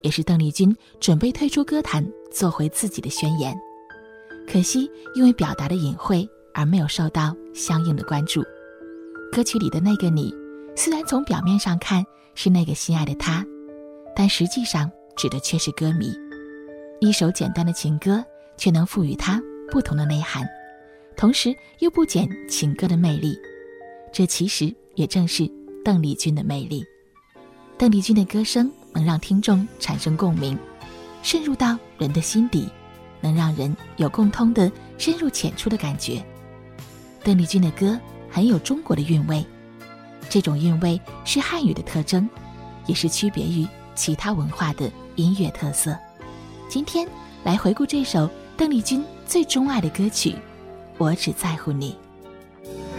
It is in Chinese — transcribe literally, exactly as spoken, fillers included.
也是邓丽君准备退出歌坛做回自己的宣言。可惜因为表达的隐晦而没有受到相应的关注。歌曲里的那个你，虽然从表面上看是那个心爱的他，但实际上指的却是歌迷。一首简单的情歌，却能赋予它不同的内涵，同时又不减情歌的魅力。这其实也正是邓丽君的魅力。邓丽君的歌声能让听众产生共鸣，渗入到人的心底，能让人有共通的深入浅出的感觉。邓丽君的歌很有中国的韵味，这种韵味是汉语的特征，也是区别于其他文化的音乐特色。今天来回顾这首邓丽君最钟爱的歌曲《我只在乎你》。